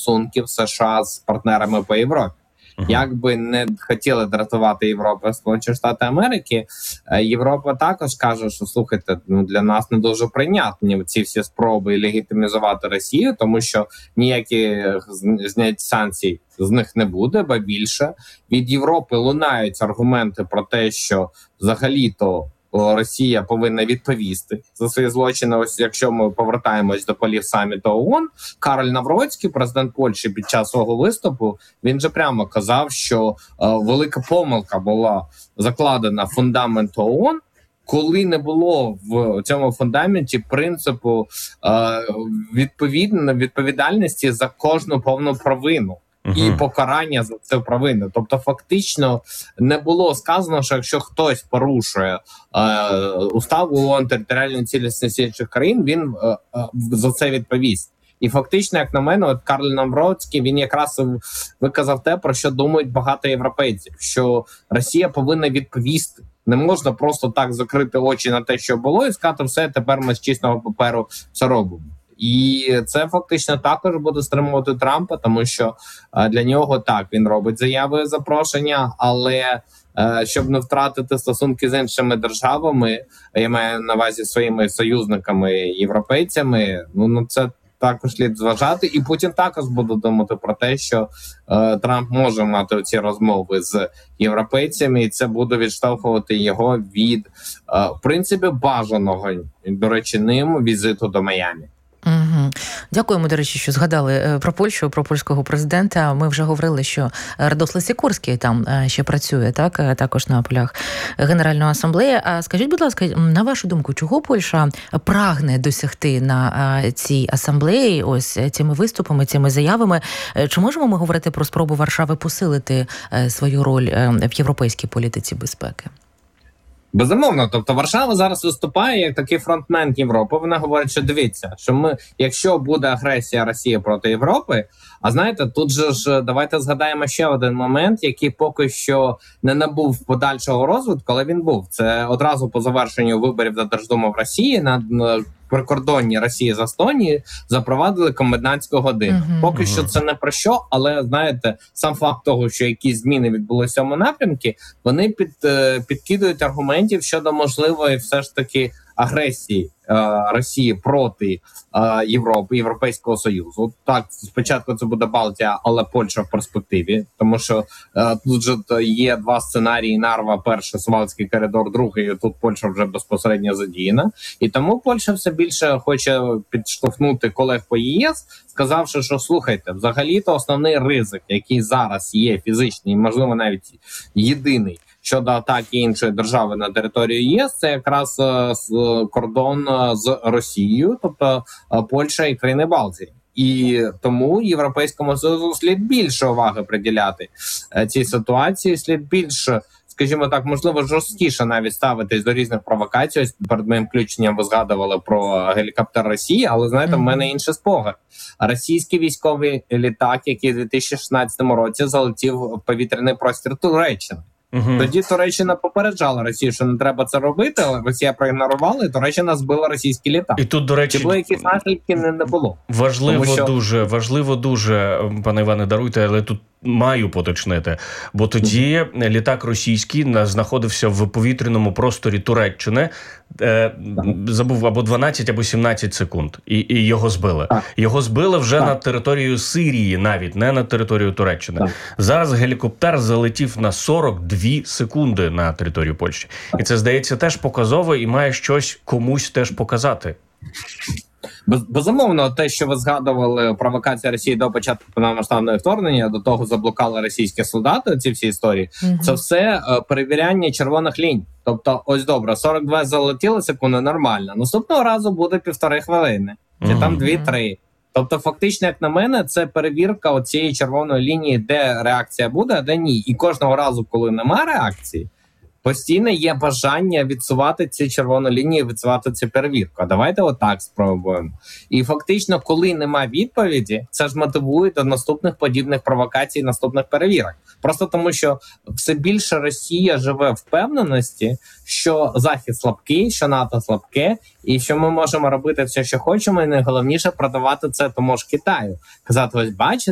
стосунків США з партнерами по Європі. Як би не хотіли дратувати Європу, Сполучені Штати Америки, Європа також каже, що, слухайте, для нас не дуже прийнятні ці всі спроби легітимізувати Росію, тому що ніяких знять санкцій з них не буде, ба більше. Від Європи лунають аргументи про те, що взагалі-то Росія повинна відповісти за свої злочини. Ось якщо ми повертаємось до полів саміту ООН, Кароль Навроцький, президент Польщі, під час свого виступу, він же прямо казав, що велика помилка була закладена в фундамент ООН, коли не було в цьому фундаменті принципу відповідальності за кожну повну провину. І покарання за це провини. Тобто фактично не було сказано, що якщо хтось порушує устав ООН, територіальну цілісність інших країн, він за це відповість. І фактично, як на мене, от Карл Навроцький, він якраз виказав те, про що думають багато європейців, що Росія повинна відповісти. Не можна просто так закрити очі на те, що було, і сказати, все, тепер ми з чистого паперу все робимо. І це фактично також буде стримувати Трампа, тому що для нього так, він робить заяви запрошення, але щоб не втратити стосунки з іншими державами, я маю на увазі своїми союзниками, європейцями, ну це також слід зважати. І Путін також буде думати про те, що Трамп може мати ці розмови з європейцями, і це буде відштовхувати його від, в принципі, бажаного, до речі, ним візиту до Майамі. Дякуємо, до речі, що згадали про Польщу, про польського президента. Ми вже говорили, що Радослав Сікорський там ще працює, так, також на полях Генеральної асамблеї. А скажіть, будь ласка, на вашу думку, чого Польща прагне досягти на цій асамблеї, ось цими виступами, цими заявами? Чи можемо ми говорити про спробу Варшави посилити свою роль в європейській політиці безпеки? Безумовно, тобто Варшава зараз виступає як такий фронтмен Європи. Вона говорить, що дивіться, що ми, якщо буде агресія Росії проти Європи, а знаєте, тут же ж давайте згадаємо ще один момент, який поки що не набув подальшого розвитку, але він був. Це одразу по завершенню виборів до Держдуми в Росії на прикордонні Росії з Естонії запровадили комендантську годину. Поки що це не про що, але знаєте, сам факт того, що якісь зміни відбулися в цьому напрямку, вони підкидують аргументів щодо можливої все ж таки агресії Росії проти Європи, Європейського Союзу. От так, спочатку це буде Балтія, але Польща в перспективі, тому що тут же є два сценарії: Нарва, перший, Сувалський коридор, другий, тут Польща вже безпосередньо задіяна. І тому Польща все більше хоче підштовхнути колег по ЄС, сказавши, що слухайте, взагалі-то основний ризик, який зараз є фізичний, можливо навіть єдиний, щодо атаки іншої держави на територію ЄС, це якраз кордон з Росією, тобто Польща і країни Балтії. І тому Європейському Союзу слід більше уваги приділяти цій ситуації, слід більше, скажімо так, можливо, жорсткіше навіть ставитись до різних провокацій. Ось перед моїм включенням ви згадували про гелікоптер Росії, але, знаєте, в мене інший спогад. Російський військовий літак, який у 2016 році залетів в повітряний простір Туреччини. Тоді Туреччина попереджала Росію, що не треба це робити, але Росія проігнорувала, і Туреччина збила російський літак. І тут, до речі, чи були якісь наслідки, не було. Важливо дуже, пане Іване, даруйте, але тут маю поточнити, бо тоді літак російський знаходився в повітряному просторі Туреччини, забув, або 12, або 17 секунд, і його збили. Його збили вже над територією Сирії, навіть, не над територією Туреччини. Зараз гелікоптер залетів на 42 секунди на територію Польщі. І це, здається, теж показово і має щось комусь теж показати. Безумовно, те, що ви згадували, провокація Росії до початку повномасштабного вторгнення, до того заблукали російські солдати, ці всі історії, це все перевіряння червоних ліній. Тобто, ось добре, 42 залетіли секунди, нормально. Наступного разу буде 1,5 хвилини, чи там 2-3. Тобто, фактично, як на мене, це перевірка оцієї червоної лінії, де реакція буде, а де ні. І кожного разу, коли немає реакції, постійно є бажання відсувати ці червоні лінії, відсувати цю перевірку. А давайте отак спробуємо. І фактично, коли немає відповіді, це ж мотивує до наступних подібних провокацій, наступних перевірок. Просто тому, що все більше Росія живе в впевненості, що Захід слабкий, що НАТО слабке, і що ми можемо робити все, що хочемо, і найголовніше продавати це тому ж Китаю. Казати, ось бачите,